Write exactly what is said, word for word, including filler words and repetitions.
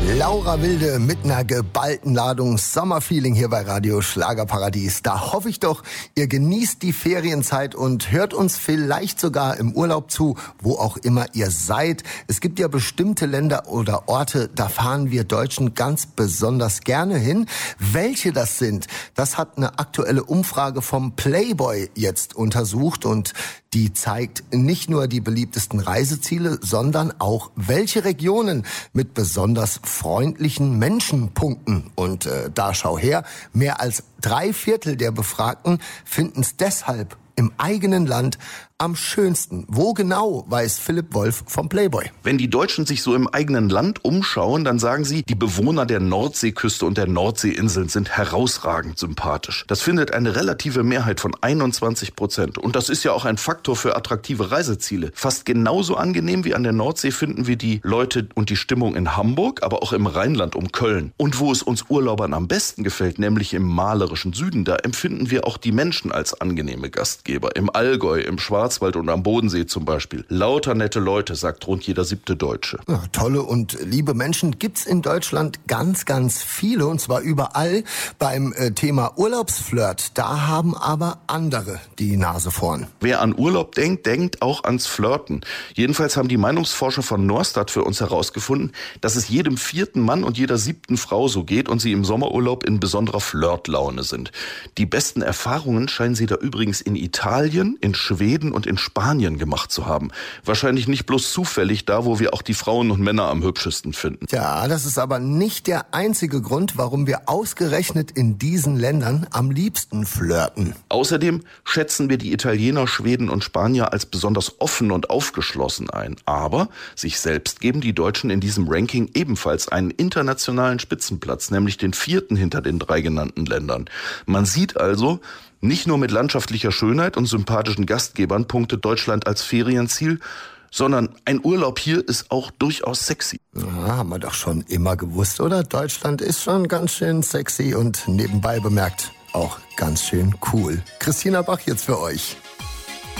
Laura Wilde mit einer geballten Ladung Sommerfeeling hier bei Radio Schlagerparadies. Da hoffe ich doch, ihr genießt die Ferienzeit und hört uns vielleicht sogar im Urlaub zu, wo auch immer ihr seid. Es gibt ja bestimmte Länder oder Orte, da fahren wir Deutschen ganz besonders gerne hin. Welche das sind, das hat eine aktuelle Umfrage vom Playboy jetzt untersucht und die zeigt nicht nur die beliebtesten Reiseziele, sondern auch welche Regionen mit besonders freundlichen Menschen punkten. Und äh, da schau her, mehr als drei Viertel der Befragten finden es deshalb im eigenen Land am schönsten. Wo genau, weiß Philipp Wolf vom Playboy. Wenn die Deutschen sich so im eigenen Land umschauen, dann sagen sie, die Bewohner der Nordseeküste und der Nordseeinseln sind herausragend sympathisch. Das findet eine relative Mehrheit von einundzwanzig Prozent. Und das ist ja auch ein Faktor für attraktive Reiseziele. Fast genauso angenehm wie an der Nordsee finden wir die Leute und die Stimmung in Hamburg, aber auch im Rheinland um Köln. Und wo es uns Urlaubern am besten gefällt, nämlich im malerischen Süden, da empfinden wir auch die Menschen als angenehme Gastgeber. Im Allgäu, im Schwarzwald und am Bodensee zum Beispiel. Lauter nette Leute, sagt rund jeder siebte Deutsche. Ja, tolle und liebe Menschen gibt's in Deutschland ganz, ganz viele, und zwar überall. Beim äh, Thema Urlaubsflirt, da haben aber andere die Nase vorn. Wer an Urlaub denkt, denkt auch ans Flirten. Jedenfalls haben die Meinungsforscher von Norstat für uns herausgefunden, dass es jedem vierten Mann und jeder siebten Frau so geht und sie im Sommerurlaub in besonderer Flirtlaune sind. Die besten Erfahrungen scheinen sie da übrigens in Italien, in Schweden und in Spanien gemacht zu haben. Wahrscheinlich nicht bloß zufällig da, wo wir auch die Frauen und Männer am hübschesten finden. Ja, das ist aber nicht der einzige Grund, warum wir ausgerechnet in diesen Ländern am liebsten flirten. Außerdem schätzen wir die Italiener, Schweden und Spanier als besonders offen und aufgeschlossen ein. Aber sich selbst geben die Deutschen in diesem Ranking ebenfalls einen internationalen Spitzenplatz, nämlich den vierten hinter den drei genannten Ländern. Man sieht also, nicht nur mit landschaftlicher Schönheit und sympathischen Gastgebern punktet Deutschland als Ferienziel, sondern ein Urlaub hier ist auch durchaus sexy. Ja, haben wir doch schon immer gewusst, oder? Deutschland ist schon ganz schön sexy und nebenbei bemerkt auch ganz schön cool. Christina Bach jetzt für euch.